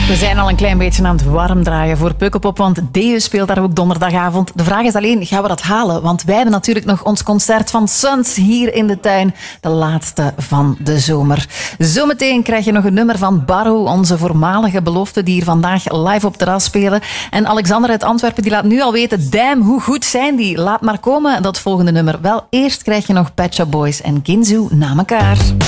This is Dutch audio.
We zijn al een klein beetje aan het warm draaien voor Pukkelpop, want Deo speelt daar ook donderdagavond. De vraag is alleen, gaan we dat halen? Want wij hebben natuurlijk nog ons concert van Suns hier in de tuin. De laatste van de zomer. Zometeen krijg je nog een nummer van Barro, onze voormalige belofte, die hier vandaag live op terras spelen. En Alexander uit Antwerpen die laat nu al weten, damn, hoe goed zijn die? Laat maar komen, dat volgende nummer. Wel, eerst krijg je nog Pet Shop Boys en Ginzu na elkaar.